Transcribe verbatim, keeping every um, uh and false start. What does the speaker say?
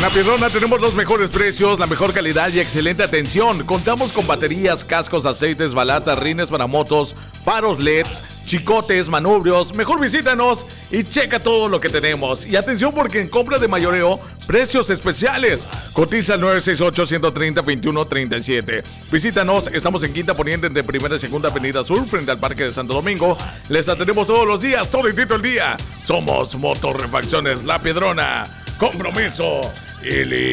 La Piedrona tenemos los mejores precios, la mejor calidad y excelente atención. Contamos con baterías, cascos, aceites, balatas, rines para motos, faros L E D, chicotes, manubrios. Mejor visítanos y checa todo lo que tenemos. Y atención porque en compra de mayoreo, precios especiales. Cotiza al nueve seis ocho, uno tres cero, dos uno tres siete. Visítanos, estamos en Quinta Poniente entre Primera y Segunda Avenida Sur, frente al Parque de Santo Domingo. Les atendemos todos los días, todo el día. Somos Motorrefacciones La Piedrona. Compromiso y